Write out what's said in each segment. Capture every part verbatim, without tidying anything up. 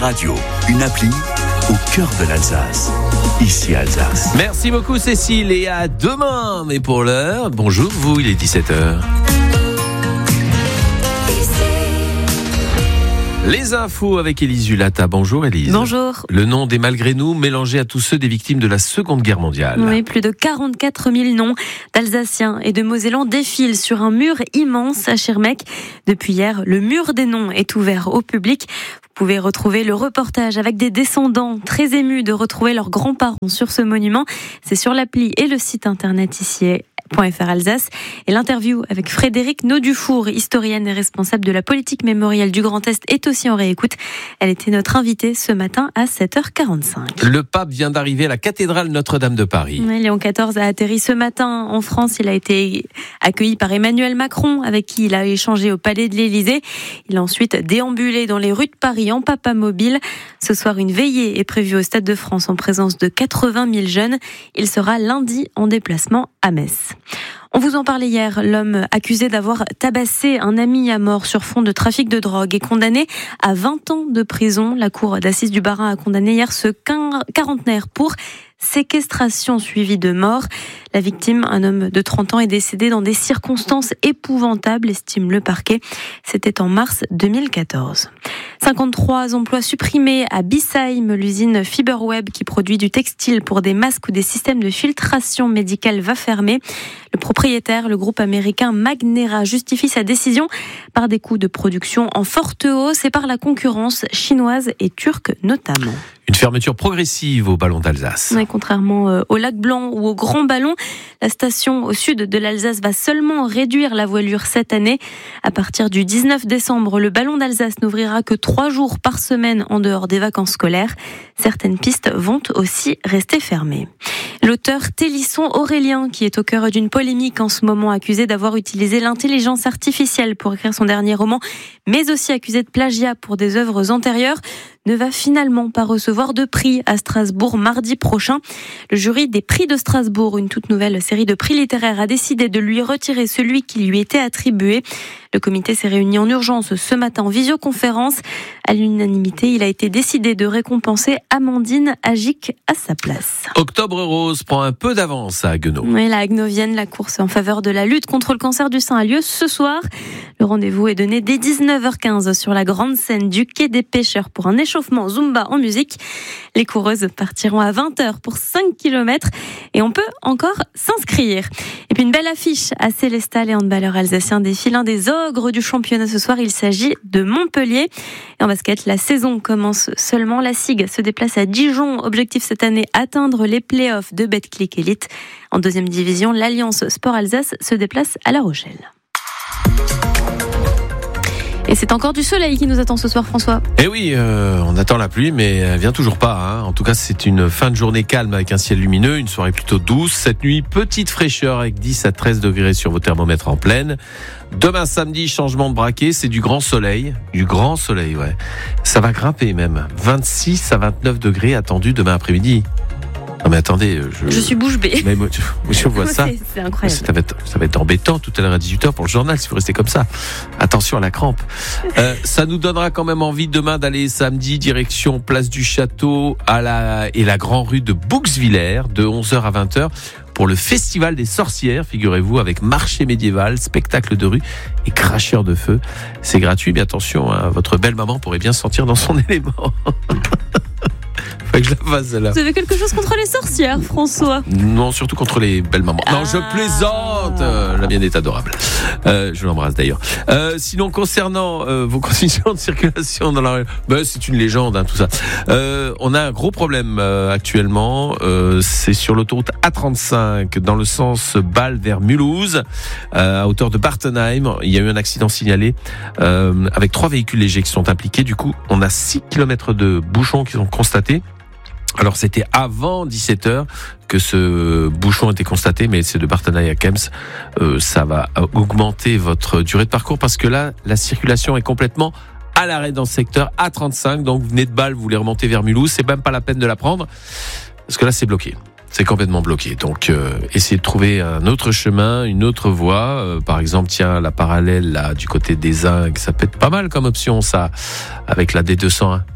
Radio, une appli au cœur de l'Alsace. Ici Alsace. Merci beaucoup Cécile et à demain. Mais pour l'heure, bonjour vous, il est dix-sept heures. Les infos avec Élise Zulata. Bonjour Élise. Bonjour. Le nom des malgré nous mélangé à tous ceux des victimes de la Seconde Guerre mondiale. Oui, plus de quarante-quatre mille noms d'Alsaciens et de Mosellans défilent sur un mur immense à Schirmeck. Depuis hier, le mur des noms est ouvert au public. Vous pouvez retrouver le reportage avec des descendants très émus de retrouver leurs grands-parents sur ce monument. C'est sur l'appli et le site internet ici. .fr Alsace et l'interview avec Frédéric Naudufour, historienne et responsable de la politique mémorielle du Grand Est, est aussi en réécoute. Elle était notre invitée ce matin à sept heures quarante-cinq. Le pape vient d'arriver à la cathédrale Notre-Dame de Paris. Oui, Léon quatorze a atterri ce matin en France. Il a été accueilli par Emmanuel Macron, avec qui il a échangé au Palais de l'Élysée. Il a ensuite déambulé dans les rues de Paris en papa mobile. Ce soir, une veillée est prévue au Stade de France en présence de quatre-vingt mille jeunes. Il sera lundi en déplacement à Metz. On vous en parlait hier, l'homme accusé d'avoir tabassé un ami à mort sur fond de trafic de drogue est condamné à vingt ans de prison. La cour d'assises du Bas-Rhin a condamné hier ce quarantenaire pour séquestration suivie de mort. La victime, un homme de trente ans, est décédé dans des circonstances épouvantables, estime le parquet. C'était en mars deux mille quatorze. cinquante-trois emplois supprimés à Bissheim. L'usine Fiberweb qui produit du textile pour des masques ou des systèmes de filtration médicale va fermer. Le propriétaire, le groupe américain Magnera, justifie sa décision par des coûts de production en forte hausse et par la concurrence chinoise et turque notamment. Une fermeture progressive au ballon d'Alsace. Oui, contrairement au lac Blanc ou au Grand Ballon, la station au sud de l'Alsace va seulement réduire la voilure cette année. À partir du dix-neuf décembre, le ballon d'Alsace n'ouvrira que trois jours par semaine en dehors des vacances scolaires. Certaines pistes vont aussi rester fermées. L'auteur Télisson Aurélien, qui est au cœur d'une polémique en ce moment, accusé d'avoir utilisé l'intelligence artificielle pour écrire son dernier roman, mais aussi accusé de plagiat pour des œuvres antérieures, ne va finalement pas recevoir de prix à Strasbourg mardi prochain. Le jury des prix de Strasbourg, une toute nouvelle série de prix littéraires, a décidé de lui retirer celui qui lui était attribué. Le comité s'est réuni en urgence ce matin en visioconférence. À l'unanimité, il a été décidé de récompenser Amandine Agic à sa place. Octobre Rose prend un peu d'avance à Haguenau. Oui, la Hagenovienne, la course en faveur de la lutte contre le cancer du sein a lieu ce soir. Le rendez-vous est donné dès dix-neuf heures quinze sur la grande scène du Quai des Pêcheurs pour un échauffement Zumba en musique. Les coureuses partiront à vingt heures pour cinq kilomètres et on peut encore s'inscrire. Et puis une belle affiche à Célestat, les handballeurs alsaciens défilent un des ogres du championnat ce soir. Il s'agit de Montpellier. Et en basket, la saison commence seulement. La S I G se déplace à Dijon. Objectif cette année, atteindre les playoffs de Betclic Elite. En deuxième division, l'Alliance Sport Alsace se déplace à La Rochelle. Et c'est encore du soleil qui nous attend ce soir, François. Eh oui, euh, on attend la pluie, mais elle vient toujours pas. Hein. En tout cas, c'est une fin de journée calme avec un ciel lumineux, une soirée plutôt douce. Cette nuit, petite fraîcheur avec dix à treize degrés sur vos thermomètres en pleine. Demain samedi, changement de braquet, c'est du grand soleil. Du grand soleil, ouais. Ça va grimper même. vingt-six à vingt-neuf degrés attendus demain après-midi. Non mais attendez, je, je suis bouche bée. Mais moi, je vois ça. C'est, c'est incroyable. Ça va, être, ça va être embêtant tout à l'heure à dix-huit heures pour le journal si vous restez comme ça. Attention à la crampe. Euh, ça nous donnera quand même envie demain d'aller samedi direction Place du Château à la, et la Grand Rue de Bouxwiller de onze heures à vingt heures pour le Festival des Sorcières, figurez-vous, avec marché médiéval, spectacle de rue et cracheur de feu. C'est gratuit, mais attention, hein, votre belle maman pourrait bien se sentir dans son élément. Que je la fasse, là. Vous avez quelque chose contre les sorcières, François? Non, surtout contre les belles mamans. Ah. Non, je plaisante. Euh, la mienne est adorable. Euh, je l'embrasse d'ailleurs. Euh, sinon, concernant euh, vos conditions de circulation dans la rue, ben, c'est une légende, hein, tout ça. Euh, on a un gros problème euh, actuellement. Euh, c'est sur l'autoroute A trente-cinq, dans le sens Bâle vers Mulhouse, euh, à hauteur de Bartenheim. Il y a eu un accident signalé euh, avec trois véhicules légers qui sont impliqués. Du coup, on a six kilomètres de bouchons qui sont constatés. Alors c'était avant dix-sept heures que ce bouchon était constaté, mais c'est de Bartenheim à Kems. Euh, ça va augmenter votre durée de parcours parce que là, la circulation est complètement à l'arrêt dans ce secteur A trente-cinq. Donc vous venez de Bâle, vous voulez remonter vers Mulhouse, c'est même pas la peine de la prendre parce que là c'est bloqué. C'est complètement bloqué. Donc, euh, essayez de trouver un autre chemin, une autre voie. Euh, par exemple, tiens, la parallèle là du côté des Zingues, ça peut être pas mal comme option, ça, avec la D deux cent un.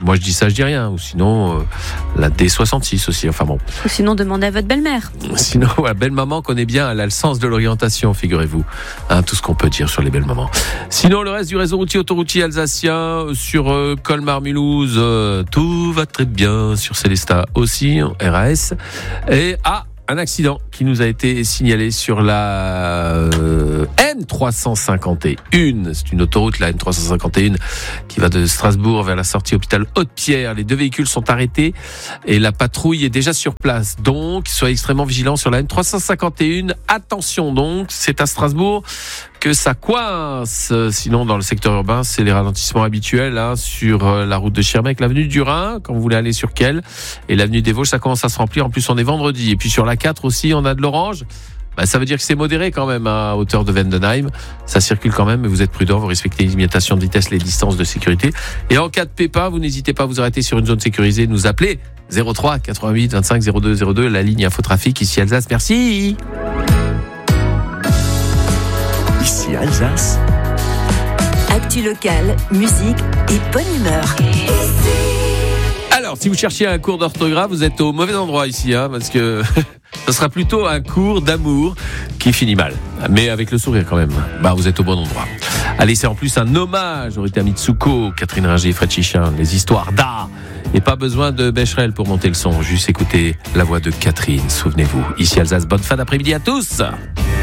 Moi je dis ça, je dis rien. Ou sinon, euh, la D soixante-six aussi. Enfin bon. Ou sinon, demandez à votre belle-mère. Sinon, la belle maman connaît bien, elle a le sens de l'orientation, figurez-vous. Hein, tout ce qu'on peut dire sur les belles mamans. Sinon, le reste du réseau routier autoroutier alsacien, sur euh, Colmar-Mulhouse, euh, tout va très bien. Sur Célestat aussi, R A S. Et ah, un accident qui nous a été signalé sur la euh, N trois cent cinquante et un. C'est une autoroute, la N trois cent cinquante et un, qui va de Strasbourg vers la sortie hôpital Haute-Pierre. Les deux véhicules sont arrêtés et la patrouille est déjà sur place. Donc, soyez extrêmement vigilants sur la N trois cent cinquante et un. Attention donc, c'est à Strasbourg que ça coince. Sinon, dans le secteur urbain, c'est les ralentissements habituels hein, sur la route de Schirmeck, l'avenue du Rhin, quand vous voulez aller sur Kehl, et l'avenue des Vosges, ça commence à se remplir. En plus, on est vendredi. Et puis sur la quatre aussi, on a de l'orange. Bah, ça veut dire que c'est modéré quand même hein, à hauteur de Vendenheim. Ça circule quand même, mais vous êtes prudents, vous respectez les limitations de vitesse, les distances de sécurité. Et en cas de pépin, vous n'hésitez pas à vous arrêter sur une zone sécurisée, nous appeler zéro trois quatre-vingt-huit vingt-cinq zéro deux zéro deux, la ligne Infotrafic ici Alsace. Merci. Ici Alsace. Actu locale, musique et bonne humeur. Alors, si vous cherchez un cours d'orthographe, vous êtes au mauvais endroit ici, hein, parce que ce sera plutôt un cours d'amour qui finit mal. Mais avec le sourire quand même, bah vous êtes au bon endroit. Allez, c'est en plus un hommage au Rita Mitsuko, Catherine Ringer et Fred Chichin, les histoires d'A. Et pas besoin de Becherel pour monter le son, juste écoutez la voix de Catherine, souvenez-vous. Ici Alsace, bonne fin d'après-midi à tous.